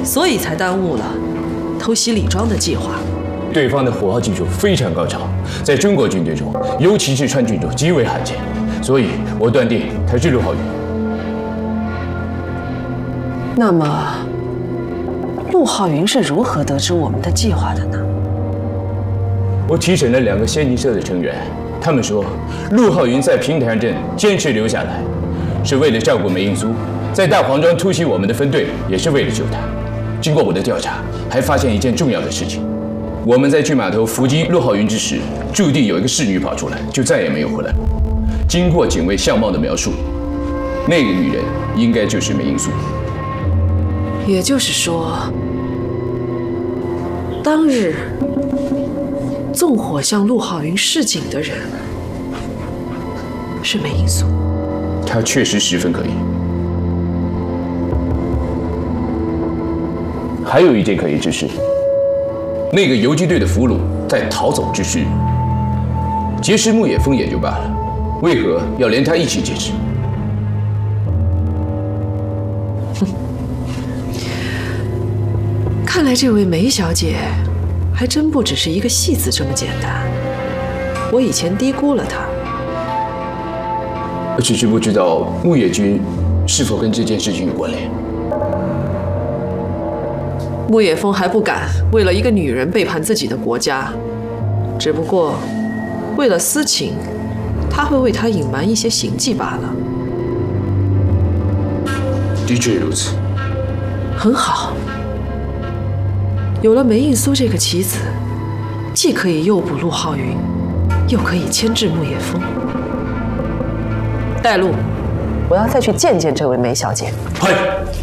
所以才耽误了偷袭李庄的计划。 对方的火炮技术非常高超，在中国军队中，尤其是川军中极为罕见，所以我断定他是陆浩云。 那么，陆浩云是如何得知我们的计划的呢？ 我提审了2个仙尼社的成员，他们说，陆浩云在平潭镇坚持留下来，是为了照顾梅英苏，在大黄庄突袭我们的分队，也是为了救他。经过我的调查，还发现一件重要的事情。我们在去码头伏击陆浩云之时，驻地有一个侍女跑出来，就再也没有回来过。经过警卫相貌的描述，那个女人应该就是梅英苏。 也就是说，当日纵火向陆浩云示警的人是梅英苏。 她确实十分可疑。还有一件可疑之事。那个游击队的俘虏在逃走之时，劫持牧野峰也就罢了，为何要连他一起劫持？ 看来这位梅小姐还真不只是一个戏子这么简单，我以前低估了她。 只是不知道牧野君是否跟这件事情有关联。 牧野峰还不敢为了一个女人背叛自己的国家，只不过为了私情，他会为她隐瞒一些行迹罢了。 的确如此。 很好，有了梅应苏这个棋子，既可以诱捕陆浩云，又可以牵制牧野峰。带路，我要再去见见这位梅小姐。 嗨。